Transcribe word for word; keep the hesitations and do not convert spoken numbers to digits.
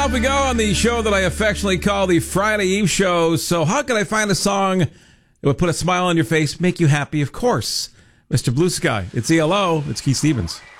off we go on the show that I affectionately call the Friday Eve Show. So how can I find a song that would put a smile on your face, make you happy? Of course, Mister Blue Sky. It's E L O. It's Keith Stevens.